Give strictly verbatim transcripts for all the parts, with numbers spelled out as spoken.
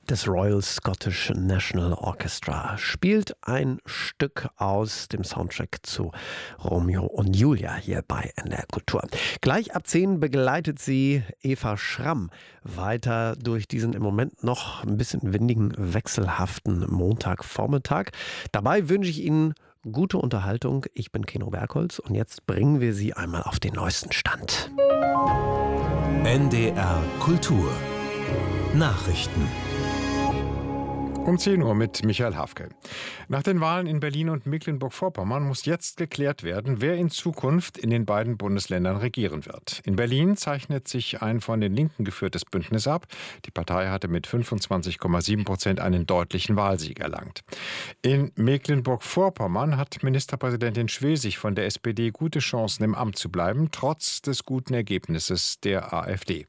des Royal Scottish National Orchestra spielt ein Stück aus dem Soundtrack zu Romeo und Julia hier bei N D R Kultur. Gleich ab zehn begleitet sie Eva Schramm weiter durch diesen im Moment noch ein bisschen windigen, wechselhaften Montagvormittag. Dabei wünsche ich Ihnen gute Unterhaltung. Ich bin Keno Bergholz und jetzt bringen wir Sie einmal auf den neuesten Stand. N D R Kultur Nachrichten. Um zehn Uhr mit Michael Hafke. Nach den Wahlen in Berlin und Mecklenburg-Vorpommern muss jetzt geklärt werden, wer in Zukunft in den beiden Bundesländern regieren wird. In Berlin zeichnet sich ein von den Linken geführtes Bündnis ab. Die Partei hatte mit fünfundzwanzig Komma sieben Prozent einen deutlichen Wahlsieg erlangt. In Mecklenburg-Vorpommern hat Ministerpräsidentin Schwesig von der S P D gute Chancen, im Amt zu bleiben, trotz des guten Ergebnisses der AfD.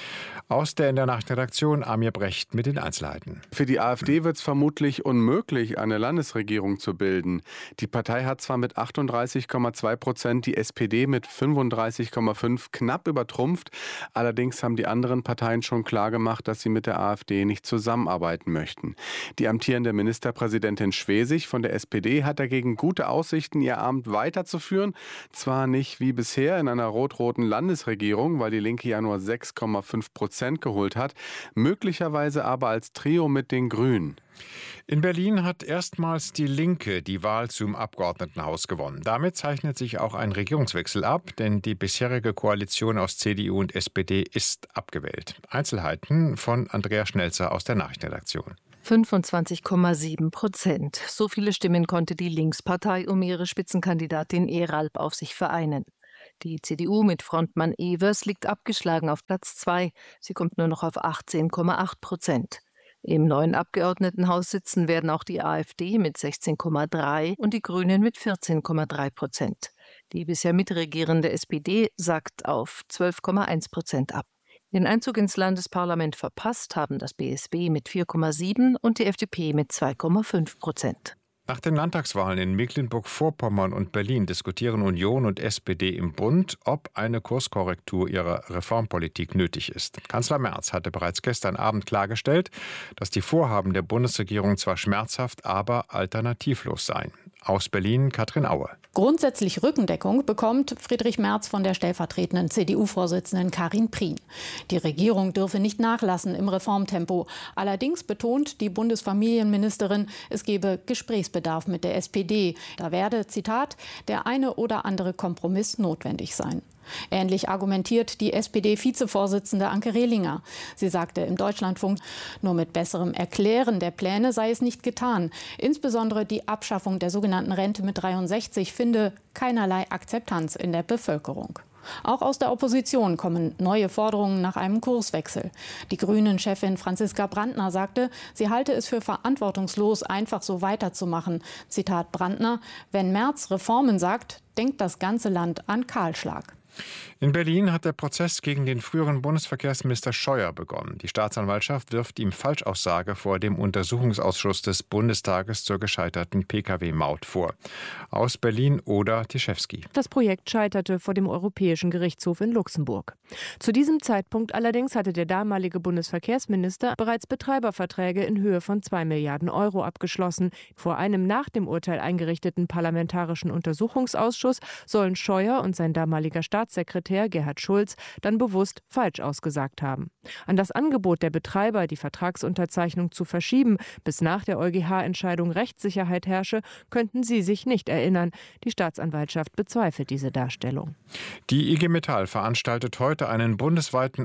Aus der in der Nachtredaktion Amir Brecht mit den Einzelheiten. Für die AfD wird es vermutlich unmöglich, eine Landesregierung zu bilden. Die Partei hat zwar mit achtunddreißig Komma zwei Prozent die S P D mit fünfunddreißig Komma fünf knapp übertrumpft. Allerdings haben die anderen Parteien schon klargemacht, dass sie mit der AfD nicht zusammenarbeiten möchten. Die amtierende Ministerpräsidentin Schwesig von der S P D hat dagegen gute Aussichten, ihr Amt weiterzuführen. Zwar nicht wie bisher in einer rot-roten Landesregierung, weil die Linke ja nur sechs Komma fünf Prozent geholt hat, möglicherweise aber als Trio mit den Grünen. In Berlin hat erstmals die Linke die Wahl zum Abgeordnetenhaus gewonnen. Damit zeichnet sich auch ein Regierungswechsel ab, denn die bisherige Koalition aus C D U und S P D ist abgewählt. Einzelheiten von Andrea Schnelzer aus der Nachrichtenredaktion. fünfundzwanzig Komma sieben Prozent. So viele Stimmen konnte die Linkspartei um ihre Spitzenkandidatin Eralp auf sich vereinen. Die C D U mit Frontmann Evers liegt abgeschlagen auf Platz zwei. Sie kommt nur noch auf achtzehn Komma acht Prozent. Im neuen Abgeordnetenhaus sitzen werden auch die AfD mit sechzehn Komma drei und die Grünen mit vierzehn Komma drei Prozent. Die bisher mitregierende S P D sackt auf zwölf Komma eins Prozent ab. Den Einzug ins Landesparlament verpasst haben das B S B mit vier Komma sieben und die F D P mit zwei Komma fünf Prozent. Nach den Landtagswahlen in Mecklenburg-Vorpommern und Berlin diskutieren Union und S P D im Bund, ob eine Kurskorrektur ihrer Reformpolitik nötig ist. Kanzler Merz hatte bereits gestern Abend klargestellt, dass die Vorhaben der Bundesregierung zwar schmerzhaft, aber alternativlos seien. Aus Berlin Katrin Aue. Grundsätzlich Rückendeckung bekommt Friedrich Merz von der stellvertretenden C D U-Vorsitzenden Karin Prien. Die Regierung dürfe nicht nachlassen im Reformtempo. Allerdings betont die Bundesfamilienministerin, es gebe Gesprächsbedarf mit der S P D. Da werde, Zitat, der eine oder andere Kompromiss notwendig sein. Ähnlich argumentiert die S P D-Vizevorsitzende Anke Rehlinger. Sie sagte im Deutschlandfunk, nur mit besserem Erklären der Pläne sei es nicht getan. Insbesondere die Abschaffung der sogenannten Rente mit dreiundsechzig finde keinerlei Akzeptanz in der Bevölkerung. Auch aus der Opposition kommen neue Forderungen nach einem Kurswechsel. Die Grünen-Chefin Franziska Brandner sagte, sie halte es für verantwortungslos, einfach so weiterzumachen. Zitat Brandner: Wenn Merz Reformen sagt, denkt das ganze Land an Kahlschlag. In Berlin hat der Prozess gegen den früheren Bundesverkehrsminister Scheuer begonnen. Die Staatsanwaltschaft wirft ihm Falschaussage vor dem Untersuchungsausschuss des Bundestages zur gescheiterten P K W-Maut vor. Aus Berlin Oda Tischewski. Das Projekt scheiterte vor dem Europäischen Gerichtshof in Luxemburg. Zu diesem Zeitpunkt allerdings hatte der damalige Bundesverkehrsminister bereits Betreiberverträge in Höhe von zwei Milliarden Euro abgeschlossen. Vor einem nach dem Urteil eingerichteten Parlamentarischen Untersuchungsausschuss sollen Scheuer und sein damaliger Staatssekretär Gerhard Schulz dann bewusst falsch ausgesagt haben. An das Angebot der Betreiber, die Vertragsunterzeichnung zu verschieben, bis nach der EuGH-Entscheidung Rechtssicherheit herrsche, könnten sie sich nicht erinnern. Die Staatsanwaltschaft bezweifelt diese Darstellung. Die I G Metall veranstaltet heute einen bundesweiten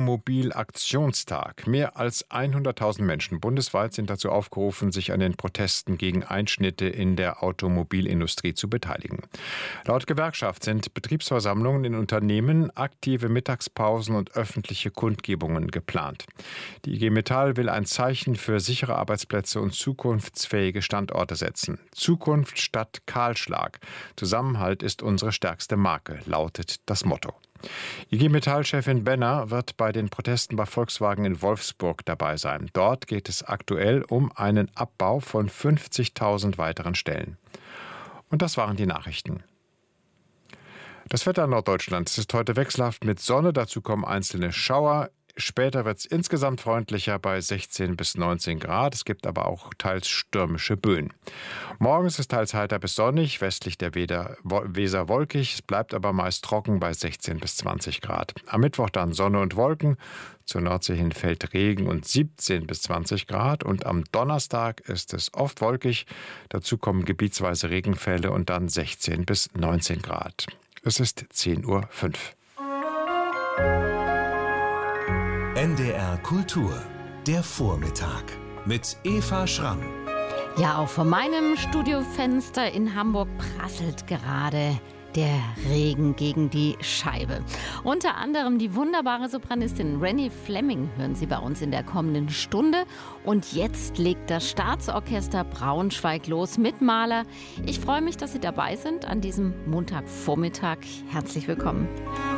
Automobilaktionstag. Mehr als hunderttausend Menschen bundesweit sind dazu aufgerufen, sich an den Protesten gegen Einschnitte in der Automobilindustrie zu beteiligen. Laut Gewerkschaft sind Betriebsversammlungen in Unternehmen, aktive Mittagspausen und öffentliche Kundgebungen geplant. Die I G Metall will ein Zeichen für sichere Arbeitsplätze und zukunftsfähige Standorte setzen. Zukunft statt Kahlschlag. Zusammenhalt ist unsere stärkste Marke, lautet das Motto. I G Metall-Chefin Benner wird bei den Protesten bei Volkswagen in Wolfsburg dabei sein. Dort geht es aktuell um einen Abbau von fünfzigtausend weiteren Stellen. Und das waren die Nachrichten. Das Wetter in Norddeutschland ist heute wechselhaft mit Sonne, dazu kommen einzelne Schauer. Später wird es insgesamt freundlicher bei sechzehn bis neunzehn Grad. Es gibt aber auch teils stürmische Böen. Morgen ist es teils heiter bis sonnig, westlich der Weser wolkig. Es bleibt aber meist trocken bei sechzehn bis zwanzig Grad. Am Mittwoch dann Sonne und Wolken. Zur Nordsee hin fällt Regen und siebzehn bis zwanzig Grad. Und am Donnerstag ist es oft wolkig. Dazu kommen gebietsweise Regenfälle und dann sechzehn bis neunzehn Grad. Es ist zehn Uhr fünf. N D R Kultur, der Vormittag mit Eva Schramm. Ja, auch vor meinem Studiofenster in Hamburg prasselt gerade der Regen gegen die Scheibe. Unter anderem die wunderbare Sopranistin Rennie Fleming hören Sie bei uns in der kommenden Stunde. Und jetzt legt das Staatsorchester Braunschweig los mit Mahler. Ich freue mich, dass Sie dabei sind an diesem Montagvormittag. Herzlich willkommen.